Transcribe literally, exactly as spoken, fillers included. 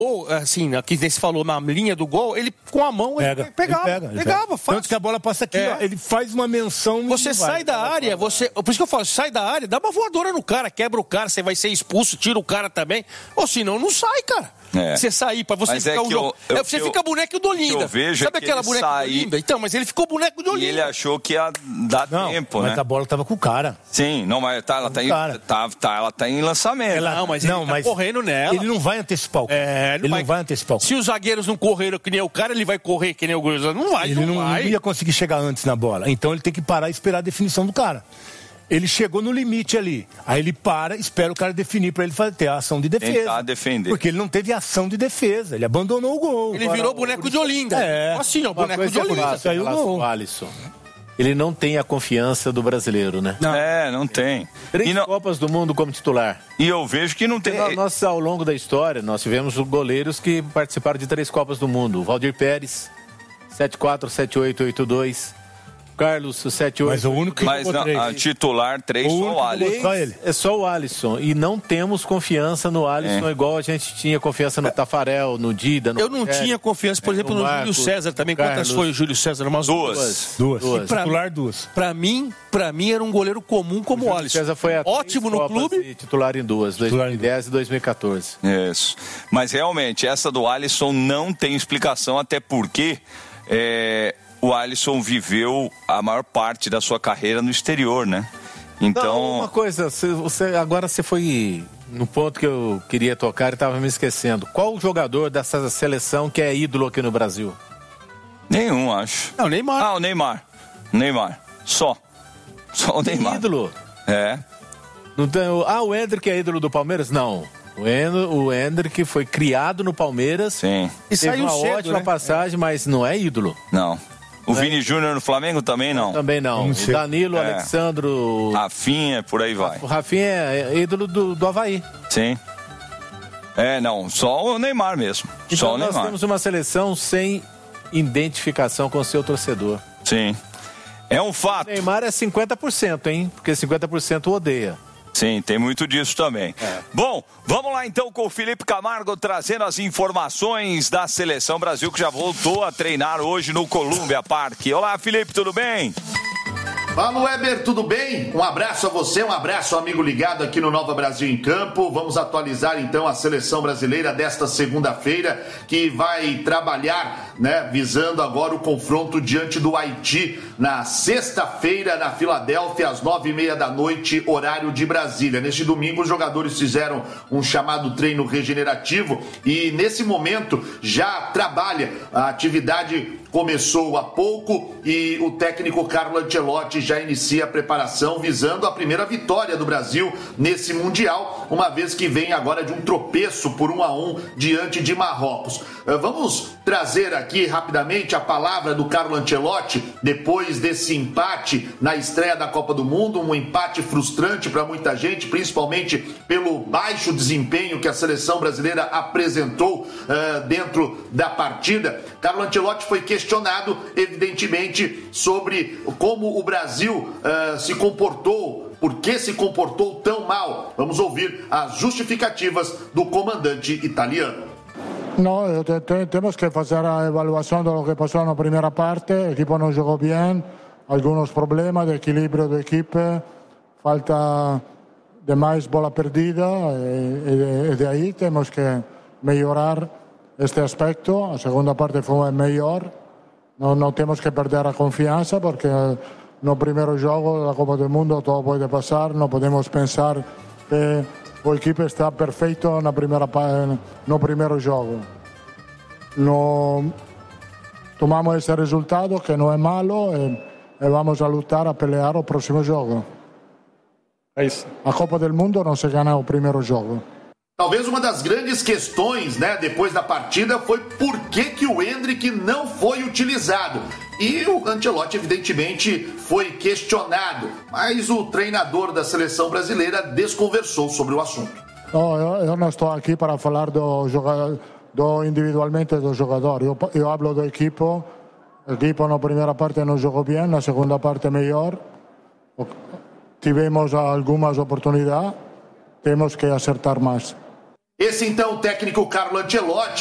Ou, assim, aqui você falou na linha do gol, ele com a mão Pega, ele pegava, ele pega, ele pegava, pega. fácil. Tanto que a bola passa aqui, É. ó, ele faz uma menção... Você e sai vai. da área, você... Por isso que eu falo, sai da área, dá uma voadora no cara, quebra o cara, você vai ser expulso, tira o cara também. Ou senão, não sai, cara. É. Você sair, pra você Mas ficar é o que jogo. eu- eu- É, você eu- fica boneco do Olinda. eu vejo Sabe é que aquela ele boneca sai- do Olinda? Então, mas ele ficou boneco de E Olinda. ele achou que ia dar Não, tempo, mas né? a bola tava com o cara. Sim, não, mas tá, ela, tá em, Cara. tá, tá, ela tá em lançamento. Ela- Não, mas não, ele tá mas correndo nela. Ele não vai antecipar o cara. É, ele não vai antecipar o cara. Se os zagueiros não correram que nem o cara, ele vai correr que nem o Goiás. Não vai, Ele não, não, vai. não ia conseguir chegar antes na bola. Então ele tem que parar e esperar a definição do cara. Ele chegou no limite ali. Aí ele para, espera o cara definir pra ele fazer, ter a ação de defesa. Tentar defender. Porque ele não teve ação de defesa. Ele abandonou o gol. Ele virou boneco de Olinda. É. Assim, ó, Uma boneco coisa de é Olinda. fácil, em Saiu relação gol. ao Alisson. Ele não tem a confiança do brasileiro, né? Não. É, não tem. Três E, não- Copas do Mundo como titular. e eu vejo que não tem. Nós, nós, ao longo da história, nós tivemos goleiros que participaram de três Copas do Mundo. O Valdir Pérez, sete quatro, sete oito, oito dois. Carlos, sete oito. Mas o único que Mas jogou não, três. a titular três O só único o que Alisson. jogou- Só ele. É só o Alisson. E não temos confiança no Alisson, É. igual a gente tinha confiança no Tafarel, no Dida, no Eu não Rogério, tinha confiança, por exemplo, no, Marcos, Júlio César também. Carlos. Quantas foi o Júlio César? Umas Duas. Duas. Duas. E titular duas. Pra mim, pra mim era um goleiro comum como o Júlio Alisson. César foi a três Ótimo no Copas clube. e titular em duas, dois mil e dez e dois mil e quatorze. Isso. Mas realmente, essa do Alisson não tem explicação, até porque é, o Alisson viveu a maior parte da sua carreira no exterior, né? Então. Não, uma coisa, você, você- agora você foi no ponto que eu queria tocar e estava me esquecendo. Qual o jogador dessa seleção que é ídolo aqui no Brasil? Nenhum, acho. Não, Neymar. Ah, o Neymar. Neymar. Só. Só o Neymar. Ídolo? É. Não tem, o- ah, o Hendrick é ídolo do Palmeiras? Não. O, Hen, o Hendrick foi criado no Palmeiras. Sim. E Teve saiu uma cedo, ótima né? passagem, mas não é ídolo. Não. O Vini Júnior no Flamengo também não. Também não. Não O sei. Danilo, o É. Alexandro, Rafinha, por aí vai. o Rafinha é ídolo do, do Avaí. Sim. É, não. Só o Neymar mesmo. Então só o nós Neymar. temos uma seleção sem identificação com o seu torcedor. Sim. É um O fato. Neymar é cinquenta por cento, hein? Porque cinquenta por cento odeia. Sim, tem muito disso também. Bom, vamos lá então com o Felipe Camargo trazendo as informações da Seleção Brasil, que já voltou a treinar hoje no Columbia Park. Olá, Felipe, tudo bem? Fala, Weber, tudo bem? Um abraço a você, um abraço, amigo ligado aqui no Nova Brasil em Campo. Vamos atualizar então a seleção brasileira desta segunda-feira, que vai trabalhar, né, visando agora o confronto diante do Haiti na sexta-feira na Filadélfia, às nove e meia da noite, horário de Brasília. Neste domingo, os jogadores fizeram um chamado treino regenerativo e nesse momento já trabalha. A atividade começou há pouco e o técnico Carlo Ancelotti já inicia a preparação visando a primeira vitória do Brasil nesse Mundial, uma vez que vem agora de um tropeço por um a um diante de Marrocos. Vamos trazer aqui rapidamente a palavra do Carlo Ancelotti depois desse empate na estreia da Copa do Mundo, um empate frustrante para muita gente, principalmente pelo baixo desempenho que a seleção brasileira apresentou uh, dentro da partida. Carlo Ancelotti foi questionado, evidentemente, sobre como o Brasil uh, se comportou, por que se comportou tão mal. Vamos ouvir as justificativas do comandante italiano. No, te, te, tenemos que hacer la evaluación de lo que pasó en la primera parte. El equipo no jugó bien, algunos problemas de equilibrio de equipo, falta de más bola perdida y, y, de, y de ahí tenemos que mejorar este aspecto. La segunda parte fue mejor. No, no tenemos que perder la confianza porque no primero juego de la Copa del Mundo todo puede pasar. No podemos pensar que el equipo está perfecto en la primera no primero juego. No tomamos ese resultado que no es malo y, y vamos a luchar a pelear el próximo juego. É isso. A Copa del Mundo não se gana o primeiro jogo. Talvez uma das grandes questões, né, depois da partida foi por que, que o Hendrick não foi utilizado. E o Ancelotti, evidentemente, foi questionado, mas o treinador da seleção brasileira desconversou sobre o assunto. Não, eu, eu não estou aqui para falar do jogador, do individualmente do jogador. Eu, eu hablo do equipo. O equipo na primeira parte não jogou bem, na segunda parte melhor. Tivemos algumas oportunidades, temos que acertar mais. Esse então o técnico Carlo Ancelotti.